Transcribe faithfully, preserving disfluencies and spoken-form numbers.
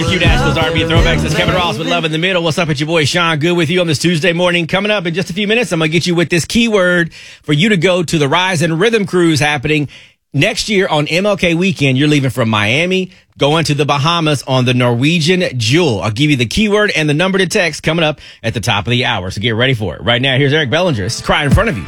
Q Nashville's R and B Throwbacks. It's Kevin Ross with Love in the Middle. What's up with your boy Sean Good with you on this Tuesday morning. Coming up in just a few minutes, I'm going to get you with this keyword for you to go to the Rise and Rhythm Cruise happening next year on M L K weekend. You're leaving from Miami, going to the Bahamas on the Norwegian Jewel. I'll give you the keyword and the number to text coming up at the top of the hour. So get ready for it. Right now, here's Eric Bellinger. This is Cry in Front of You